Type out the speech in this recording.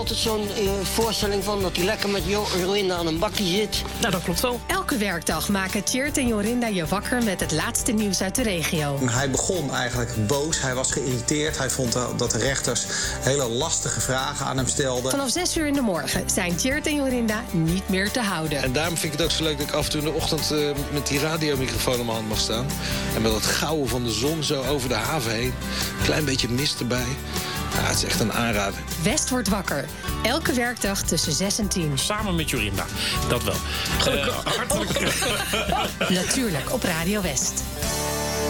Altijd zo'n voorstelling van dat hij lekker met Jorinda aan een bakje zit. Nou, dat klopt wel. Elke werkdag maken Tjeerd en Jorinda je wakker met het laatste nieuws uit de regio. Hij begon eigenlijk boos, hij was geïrriteerd. Hij vond dat de rechters hele lastige vragen aan hem stelden. Vanaf 6 uur in de morgen zijn Tjeerd en Jorinda niet meer te houden. En daarom vind ik het ook zo leuk dat ik af en toe in de ochtend met die radiomicrofoon in mijn hand mag staan. En met dat gouden van de zon zo over de haven heen. Klein beetje mist erbij. Ja, het is echt een aanrader. West wordt wakker. Elke werkdag tussen 6 en 10. Samen met Jorinda. Dat wel. Hartelijk. Natuurlijk op Radio West.